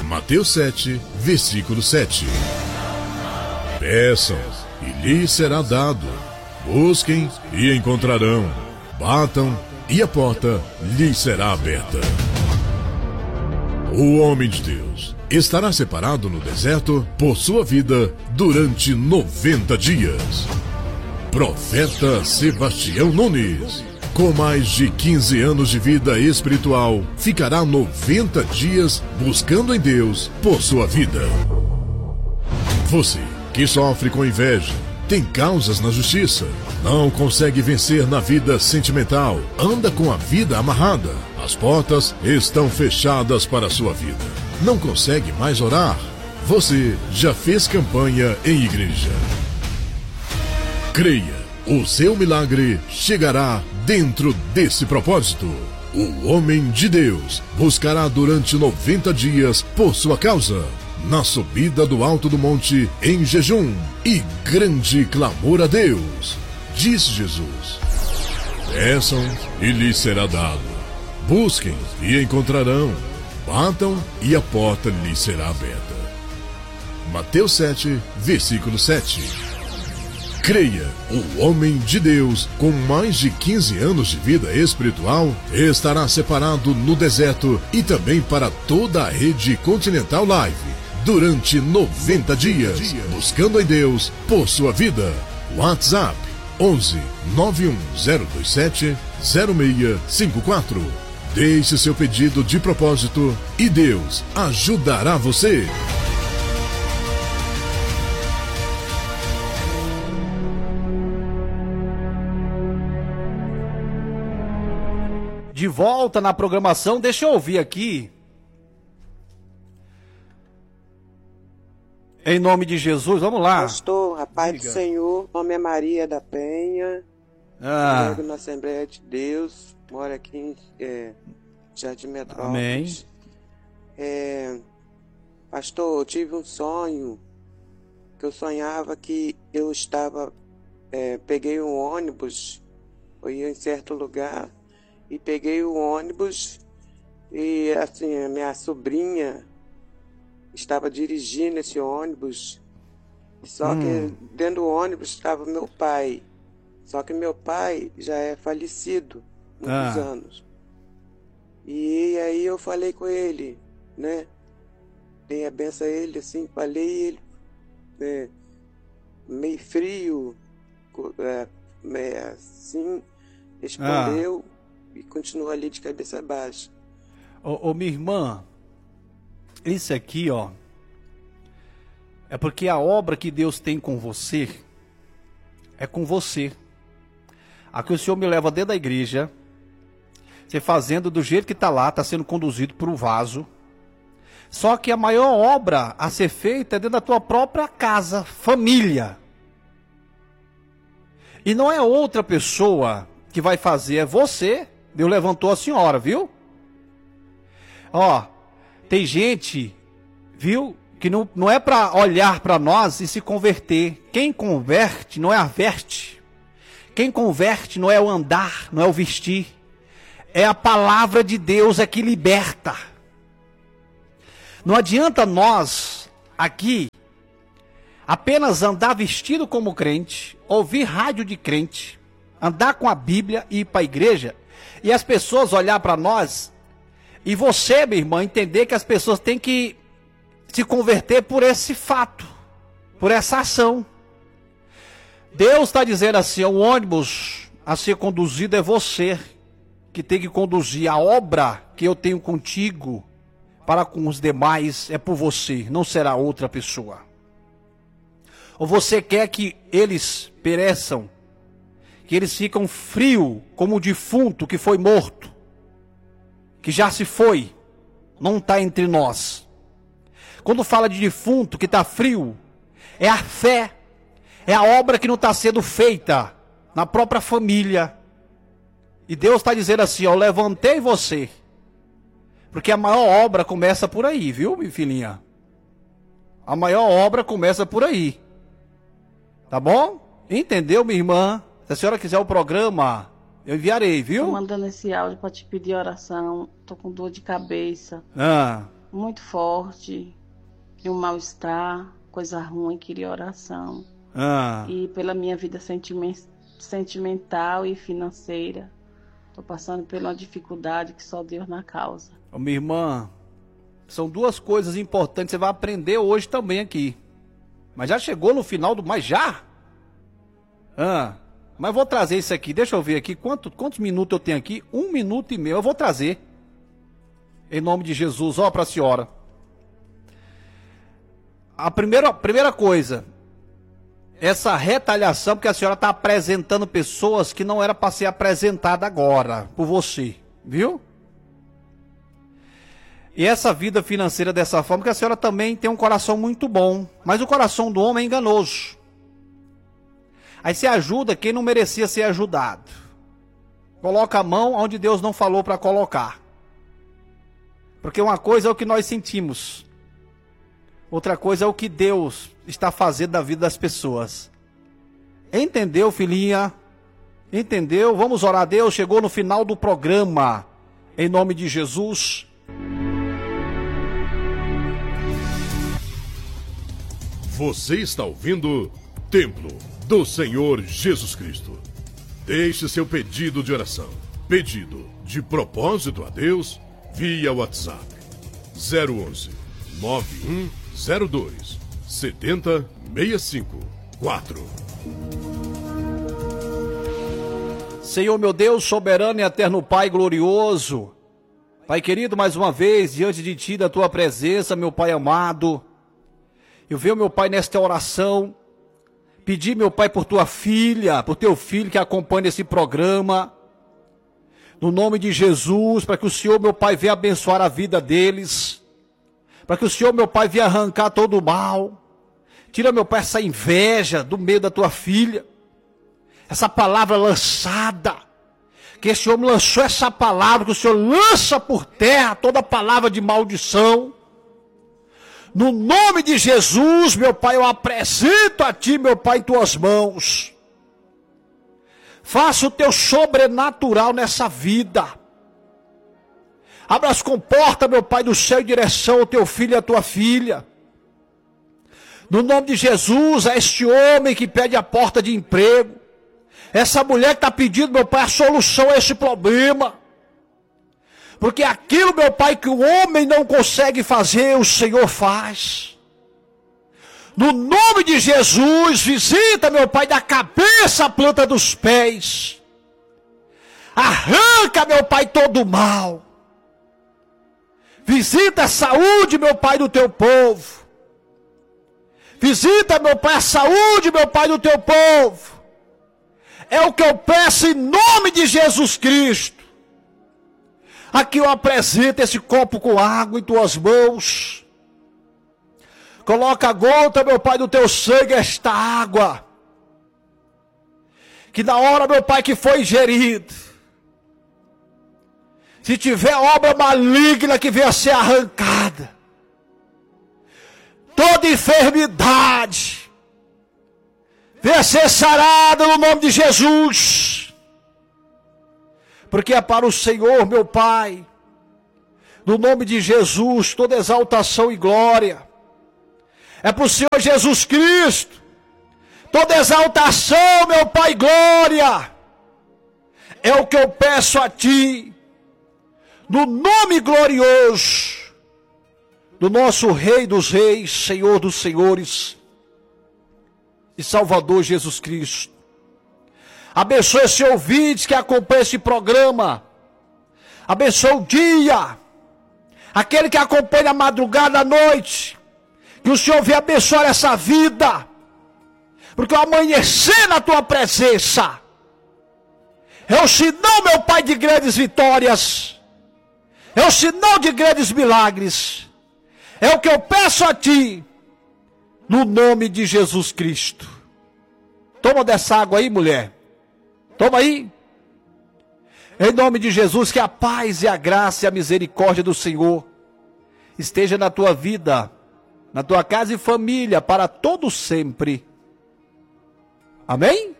Mateus 7, versículo 7. Peçam e lhes será dado. Busquem e encontrarão. Batam e a porta lhes será aberta. O homem de Deus estará separado no deserto por sua vida durante 90 dias. Profeta Sebastião Nunes, com mais de 15 anos de vida espiritual, ficará 90 dias buscando em Deus por sua vida. Você que sofre com inveja, tem causas na justiça, não consegue vencer na vida sentimental, anda com a vida amarrada, as portas estão fechadas para a sua vida, não consegue mais orar, você já fez campanha em igreja. Creia, o seu milagre chegará dentro desse propósito. O homem de Deus buscará durante 90 dias por sua causa, na subida do alto do monte, em jejum e grande clamor a Deus. Disse Jesus: peçam e lhes será dado. Busquem e encontrarão. Batam e a porta lhes será aberta. Mateus 7, versículo 7. Creia, o homem de Deus, com mais de 15 anos de vida espiritual, estará separado no deserto e também para toda a rede Continental Live, durante 90 dias, buscando em Deus por sua vida. WhatsApp 11 91027 0654. Deixe seu pedido de propósito e Deus ajudará você. De volta na programação, deixa eu ouvir aqui. Em nome de Jesus, vamos lá. Pastor, a paz do Senhor, nome é Maria da Penha, prego na Assembleia de Deus, moro aqui em Jardim Metrópolis. Amém. Pastor, eu tive um sonho, que eu sonhava que eu estava, peguei um ônibus, eu ia em certo lugar, e peguei o ônibus, e assim, a minha sobrinha estava dirigindo esse ônibus, só que dentro do ônibus estava meu pai, só que meu pai já é falecido, muitos anos. E aí eu falei com ele, né, dei a benção a ele, assim, falei, ele meio frio, meio assim, respondeu e continuou ali de cabeça baixa. Ô, minha irmã, isso aqui, ó, é porque a obra que Deus tem com você é com você. Aqui o Senhor me leva dentro da igreja, você fazendo do jeito que está lá, está sendo conduzido por um vaso. Só que a maior obra a ser feita é dentro da tua própria casa, família. E não é outra pessoa que vai fazer, é você. Deus levantou a senhora, viu? Ó, tem gente, viu, que não é para olhar para nós e se converter. Quem converte não é a veste. Quem converte não é o andar, não é o vestir. É a palavra de Deus que liberta. Não adianta nós, aqui, apenas andar vestido como crente, ouvir rádio de crente, andar com a Bíblia e ir para a igreja, e as pessoas olhar para nós, e você, minha irmã, entender que as pessoas têm que se converter por esse fato, por essa ação. Deus está dizendo assim, o ônibus a ser conduzido é você, que tem que conduzir a obra que eu tenho contigo, para com os demais, é por você, não será outra pessoa. Ou você quer que eles pereçam, que eles ficam frios, como o defunto que foi morto, que já se foi, não está entre nós. Quando fala de defunto que está frio, é a fé, é a obra que não está sendo feita na própria família. E Deus está dizendo assim, eu levantei você, porque a maior obra começa por aí, viu, minha filhinha? A maior obra começa por aí. Tá bom? Entendeu, minha irmã? Se a senhora quiser o programa, eu enviarei, viu? Tô mandando esse áudio para te pedir oração. Tô com dor de cabeça. muito forte, de um mal-estar, coisa ruim, queria oração. E pela minha vida sentimental e financeira, estou passando por uma dificuldade que só Deus na causa. Ô, minha irmã, são duas coisas importantes, você vai aprender hoje também aqui. Mas já chegou no final do... Mas já? Mas vou trazer isso aqui, deixa eu ver aqui, quantos minutos eu tenho aqui? 1 minuto e meio, eu vou trazer. Em nome de Jesus, ó, para a senhora. A primeira coisa, essa retaliação, porque a senhora está apresentando pessoas que não era para ser apresentada agora, por você, viu? E essa vida financeira dessa forma, que a senhora também tem um coração muito bom, mas o coração do homem é enganoso. Aí você ajuda quem não merecia ser ajudado. Coloca a mão onde Deus não falou para colocar. Porque uma coisa é o que nós sentimos. Outra coisa é o que Deus está fazendo na vida das pessoas. Entendeu, filhinha? Entendeu? Vamos orar a Deus. Chegou no final do programa. Em nome de Jesus. Você está ouvindo Templo do Senhor Jesus Cristo. Deixe seu pedido de oração, pedido de propósito a Deus, via WhatsApp 011 9102 7065 4. Senhor meu Deus, soberano e eterno Pai glorioso, Pai querido, mais uma vez, diante de Ti, da Tua presença, meu Pai amado, eu venho, meu Pai, nesta oração, pedir, meu Pai, por Tua filha, por Teu filho que acompanha esse programa, no nome de Jesus, para que o Senhor, meu Pai, venha abençoar a vida deles, para que o Senhor, meu Pai, venha arrancar todo o mal, tira, meu Pai, essa inveja do meio da Tua filha, essa palavra lançada, que esse homem lançou essa palavra, que o Senhor lança por terra toda palavra de maldição. No nome de Jesus, meu Pai, eu apresento a Ti, meu Pai, em Tuas mãos. Faça o Teu sobrenatural nessa vida. Abra as comportas, meu Pai, do céu em direção ao Teu filho e à Tua filha. No nome de Jesus, a este homem que pede a porta de emprego. Essa mulher que está pedindo, meu Pai, a solução a esse problema. Porque aquilo, meu Pai, que o homem não consegue fazer, o Senhor faz. No nome de Jesus, visita, meu Pai, da cabeça à planta dos pés. Arranca, meu Pai, todo o mal. Visita a saúde, meu Pai, do Teu povo. Visita, meu Pai, a saúde, meu Pai, do Teu povo. É o que eu peço em nome de Jesus Cristo. Aqui eu apresento esse copo com água em Tuas mãos. Coloca a gota, meu Pai, do Teu sangue, esta água. Que na hora, meu Pai, que foi ingerido, se tiver obra maligna que venha a ser arrancada, toda enfermidade venha a ser sarada no nome de Jesus. Porque é para o Senhor, meu Pai, no nome de Jesus, toda exaltação e glória. É para o Senhor Jesus Cristo, toda exaltação, meu Pai, glória. É o que eu peço a Ti, no nome glorioso do nosso Rei dos Reis, Senhor dos Senhores e Salvador Jesus Cristo. Abençoe esse ouvinte que acompanha esse programa. Abençoe o dia. Aquele que acompanha a madrugada, a noite. Que o Senhor venha abençoar essa vida. Porque o amanhecer na Tua presença é o sinal, meu Pai, de grandes vitórias. É o sinal de grandes milagres. É o que eu peço a Ti, no nome de Jesus Cristo. Toma dessa água aí, mulher. Toma aí. Em nome de Jesus, que a paz e a graça e a misericórdia do Senhor esteja na tua vida, na tua casa e família, para todo sempre. Amém?